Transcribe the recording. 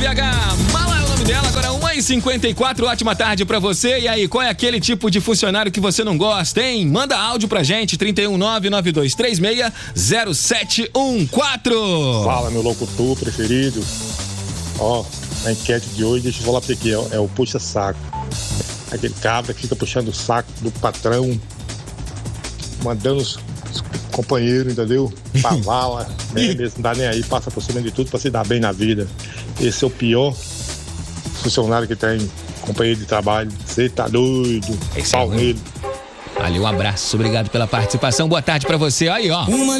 BH. Mala é o nome dela, agora 1h54, ótima tarde pra você. E aí, qual é aquele tipo de funcionário que você não gosta, hein? Manda áudio pra gente, 31992360714. Fala, meu locutor preferido. Ó, na enquete de hoje, deixa eu falar pra você aqui, é o puxa-saco. Aquele cabra que fica puxando o saco do patrão, mandando os companheiros, entendeu? Pra vala, né? Não dá nem aí, passa por cima de tudo pra se dar bem na vida. Esse é o pior funcionário que tem, companheiro de trabalho. Você tá doido, pau nele. Valeu, um abraço, obrigado pela participação, boa tarde pra você. Aí, ó.